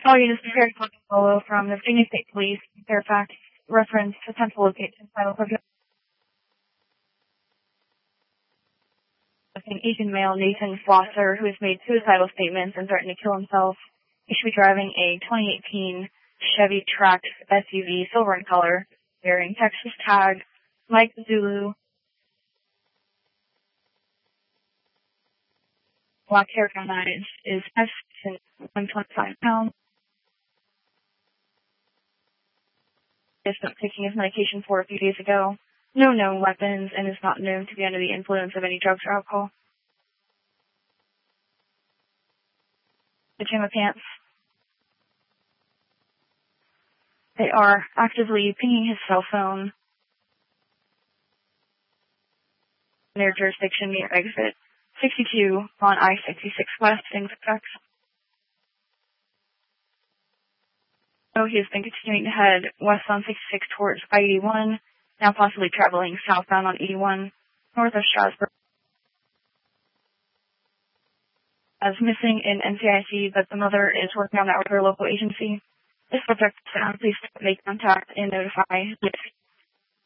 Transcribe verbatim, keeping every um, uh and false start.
All units prepared to follow from the Virginia State Police, Fairfax, reference attempt to locate title subject. An Asian male, Nathan Flosser, who has made suicidal statements and threatened to kill himself. He should be driving a twenty eighteen Chevy Trax S U V, silver in color, bearing Texas tag, Mike Zulu. Black hair, brown eyes, is S one hundred twenty-five pounds. He stopped taking his medication for a few days ago. No known weapons, and is not known to be under the influence of any drugs or alcohol. Pajama pants. They are actively pinging his cell phone in their jurisdiction near exit sixty-two on I sixty-six West in Fairfax. So he has been continuing to head west on sixty-six towards I eighty-one, now possibly traveling southbound on eighty-one, north of Strasburg. As missing in N C I C, but the mother is working on that with her local agency. This subject, please make contact and notify